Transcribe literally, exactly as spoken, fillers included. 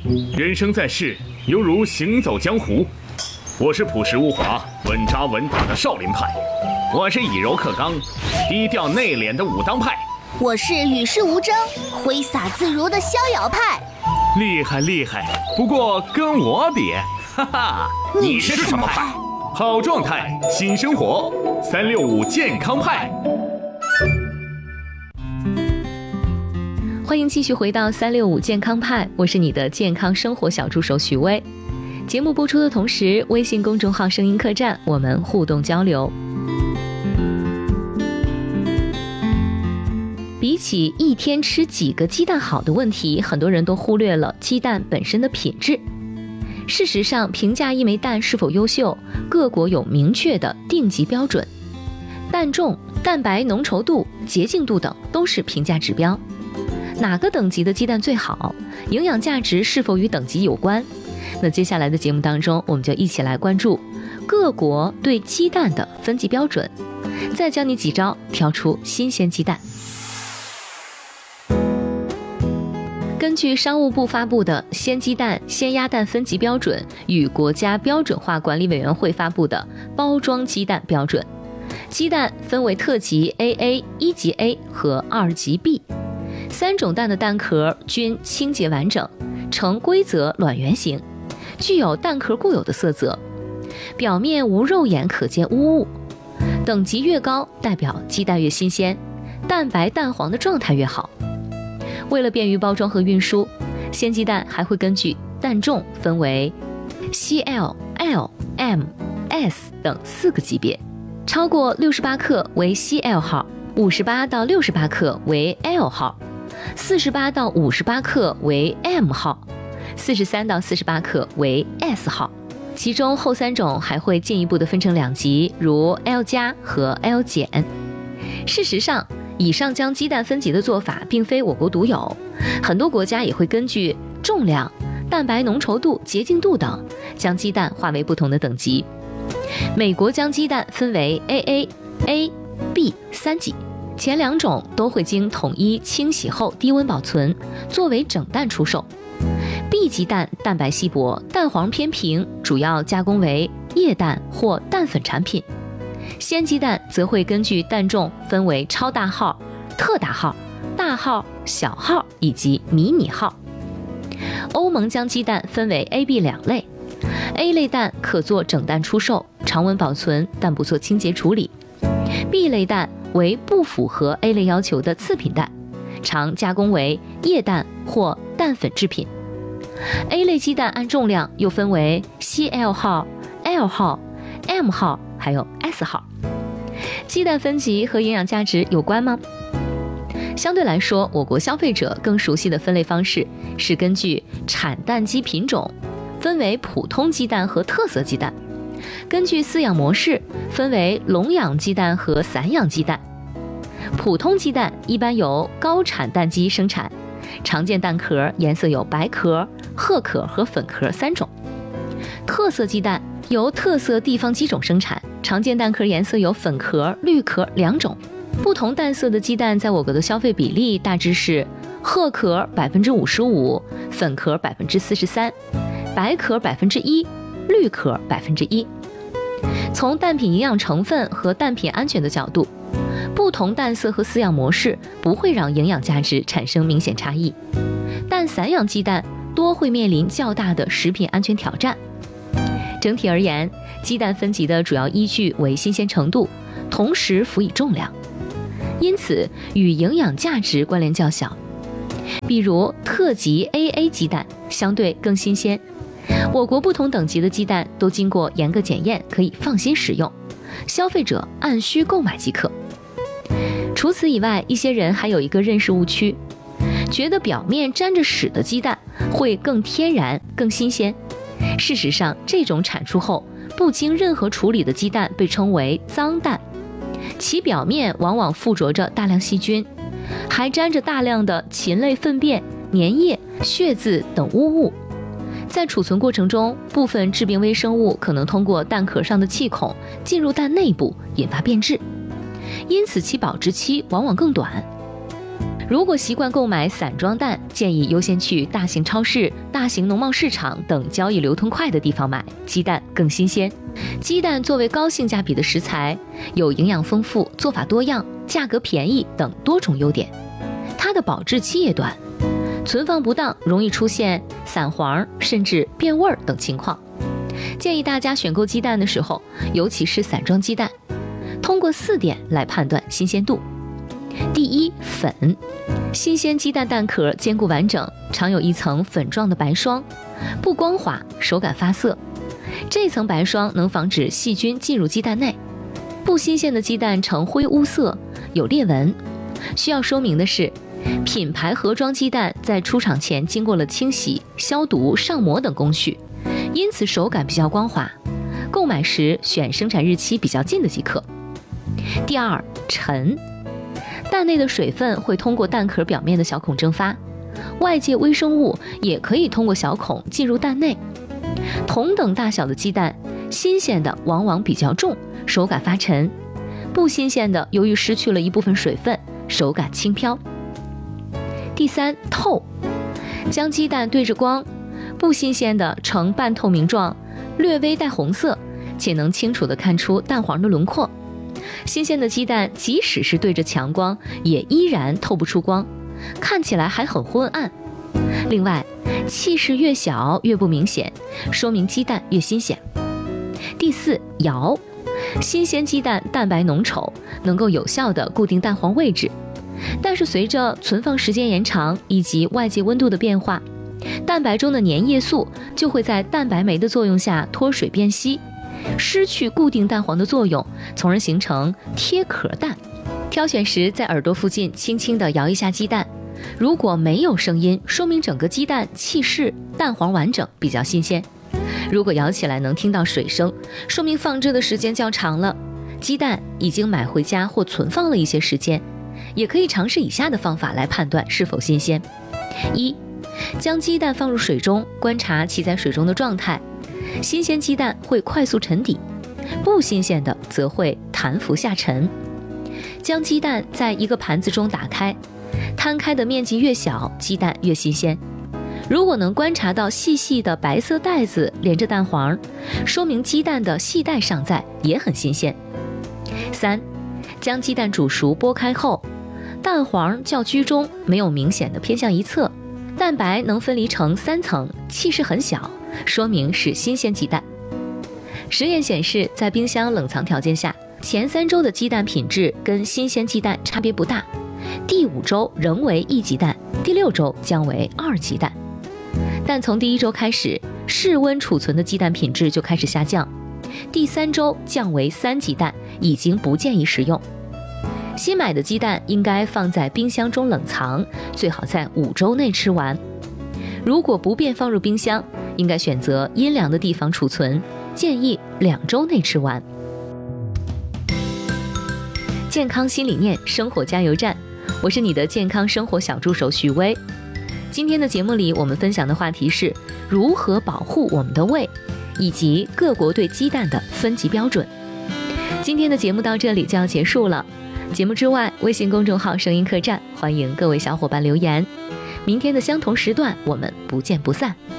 人生在世，犹如行走江湖。我是朴实无华、稳扎稳打的少林派，我是以柔克刚、低调内敛的武当派， 我是与世无争、挥洒自如的逍遥派。 厉害厉害，不过跟我比，哈哈， 你是什么派？ 好状态，新生活，三六五健康派。 欢迎继续回到三六五健康派，我是你的健康生活小助手许巍。节目播出的同时，微信公众号声音客栈我们互动交流。比起一天吃几个鸡蛋好的问题，很多人都忽略了鸡蛋本身的品质。事实上，评价一枚蛋是否优秀，各国有明确的定级标准，蛋重、蛋白浓稠度、洁净度等都是评价指标。哪个等级的鸡蛋最好？营养价值是否与等级有关？那接下来的节目当中，我们就一起来关注各国对鸡蛋的分级标准，再教你几招挑出新鲜鸡蛋。根据商务部发布的《鲜鸡蛋、鲜鸭蛋分级标准》与国家标准化管理委员会发布的《包装鸡蛋标准》，鸡蛋分为特级 A A、一级 A 和二级 B。三种蛋的蛋壳均清洁完整，呈规则卵圆形，具有蛋壳固有的色泽，表面无肉眼可见污物。等级越高，代表鸡蛋越新鲜，蛋白蛋黄的状态越好。为了便于包装和运输，鲜鸡蛋还会根据蛋重分为 C L、L、M、S 等四个级别，超过六十八克为 C L 号，五十八到六十八克为 L 号，四十八到五十八克为 M 号，四十三到四十八克为 S 号。其中后三种还会进一步的分成两级，如 L 加和 L 减。事实上，以上将鸡蛋分级的做法并非我国独有，很多国家也会根据重量、蛋白浓稠度、洁净度等，将鸡蛋划为不同的等级。美国将鸡蛋分为 A A、A、B 三级，前两种都会经统一清洗后低温保存，作为整蛋出售。B 级蛋蛋白稀薄，蛋黄偏平，主要加工为液蛋或蛋粉产品。鲜鸡蛋则会根据蛋重分为超大号、特大号、大号、小号以及迷你号。欧盟将鸡蛋分为 A、B 两类， A 类蛋可做整蛋出售，常温保存，但不做清洁处理。 B 类蛋为不符合 A 类要求的次品蛋，常加工为液蛋或蛋粉制品。 A 类鸡蛋按重量又分为 C L 号、L 号、M 号还有 S 号。鸡蛋分级和营养价值有关吗？相对来说，我国消费者更熟悉的分类方式是根据产蛋鸡品种分为普通鸡蛋和特色鸡蛋，根据饲养模式分为笼养鸡蛋和散养鸡蛋。普通鸡蛋一般由高产蛋鸡生产，常见蛋壳颜色有白壳、褐壳和粉壳三种。特色鸡蛋由特色地方鸡种生产，常见蛋壳颜色有粉壳、绿壳两种。不同蛋色的鸡蛋在我国的消费比例大致是褐壳百分之五十五，粉壳百分之四十三，白壳百分之一，绿壳百分之一。从蛋品营养成分和蛋品安全的角度，不同蛋色和饲养模式不会让营养价值产生明显差异，但散养鸡蛋多会面临较大的食品安全挑战。整体而言，鸡蛋分级的主要依据为新鲜程度，同时辅以重量，因此与营养价值关联较小。比如特级 A A 鸡蛋相对更新鲜，我国不同等级的鸡蛋都经过严格检验，可以放心食用，消费者按需购买即可。除此以外，一些人还有一个认识误区，觉得表面沾着屎的鸡蛋会更天然、更新鲜。事实上，这种产出后不经任何处理的鸡蛋被称为脏蛋，其表面往往附着着大量细菌，还沾着大量的禽类粪便、粘液、血渍等污物。在储存过程中，部分致病微生物可能通过蛋壳上的气孔进入蛋内部，引发变质，因此其保质期往往更短。 如果习惯购买散装蛋，建议优先去大型超市、大型农贸市场等交易流通快的地方买，鸡蛋更新鲜。鸡蛋作为高性价比的食材，有营养丰富、做法多样、价格便宜等多种优点。它的保质期也短，存放不当容易出现散黄甚至变味儿等情况。建议大家选购鸡蛋的时候，尤其是散装鸡蛋，通过四点来判断新鲜度。第一，粉。新鲜鸡蛋蛋壳坚固完整，常有一层粉状的白霜，不光滑，手感发涩。这层白霜能防止细菌进入鸡蛋内。不新鲜的鸡蛋呈灰乌色，有裂纹。需要说明的是，品牌盒装鸡蛋在出厂前经过了清洗、消毒、上膜等工序，因此手感比较光滑。购买时选生产日期比较近的即可。第二，沉。蛋内的水分会通过蛋壳表面的小孔蒸发，外界微生物也可以通过小孔进入蛋内。同等大小的鸡蛋，新鲜的往往比较重，手感发沉；不新鲜的由于失去了一部分水分，手感轻飘。第三，透。将鸡蛋对着光，不新鲜的呈半透明状，略微带红色，且能清楚地看出蛋黄的轮廓。新鲜的鸡蛋即使是对着强光，也依然透不出光，看起来还很昏暗。另外，气势越小越不明显，说明鸡蛋越新鲜。第四，摇。新鲜鸡蛋蛋白浓稠，能够有效地固定蛋黄位置，但是随着存放时间延长以及外界温度的变化，蛋白中的粘液素就会在蛋白酶的作用下脱水变稀，失去固定蛋黄的作用，从而形成贴壳蛋。挑选时在耳朵附近轻轻地摇一下鸡蛋，如果没有声音，说明整个鸡蛋气势、蛋黄完整，比较新鲜。如果摇起来能听到水声，说明放置的时间较长了，鸡蛋已经买回家或存放了一些时间。也可以尝试以下的方法来判断是否新鲜：一、将鸡蛋放入水中，观察其在水中的状态。新鲜鸡蛋会快速沉底，不新鲜的则会弹浮下沉。将鸡蛋在一个盘子中打开，摊开的面积越小，鸡蛋越新鲜。如果能观察到细细的白色带子连着蛋黄，说明鸡蛋的细带尚在，也很新鲜。三、将鸡蛋煮熟剥开后，蛋黄较居中，没有明显的偏向一侧，蛋白能分离成三层，气势很小，说明是新鲜鸡蛋。实验显示，在冰箱冷藏条件下，前三周的鸡蛋品质跟新鲜鸡蛋差别不大，第五周仍为一级蛋，第六周将为二级蛋。但从第一周开始，室温储存的鸡蛋品质就开始下降，第三周降为三级蛋，已经不建议食用。新买的鸡蛋应该放在冰箱中冷藏，最好在五周内吃完。如果不便放入冰箱，应该选择阴凉的地方储存，建议两周内吃完。健康新理念，生活加油站，我是你的健康生活小助手许巍。今天的节目里，我们分享的话题是如何保护我们的胃，以及各国对鸡蛋的分级标准。今天的节目到这里就要结束了。节目之外，微信公众号声音客栈，欢迎各位小伙伴留言。明天的相同时段，我们不见不散。